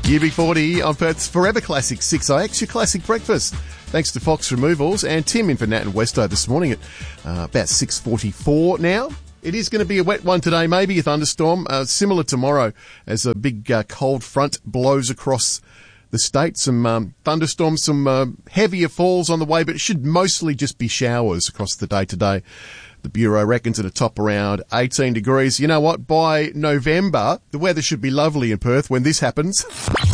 UB40 on Perth's Forever Classic 6IX, your classic breakfast. Thanks to Fox Removals and Tim in for Nat and Westo this morning at about 6:44 now. It is going to be a wet one today, maybe a thunderstorm, similar tomorrow as a big cold front blows across the state. Some thunderstorms, some heavier falls on the way, but it should mostly just be showers across the day today. The Bureau reckons it'll top around 18 degrees. You know what? By November, the weather should be lovely in Perth when this happens.